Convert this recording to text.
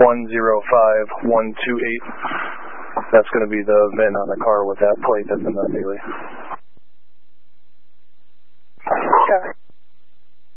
105128. That's going to be the VIN on the car with that plate that's in the Bailey.